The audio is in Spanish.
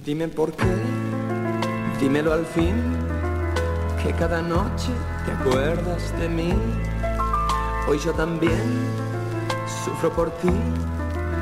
Dime por qué, dímelo al fin, que cada noche te acuerdas de mí. Hoy yo también sufro por ti.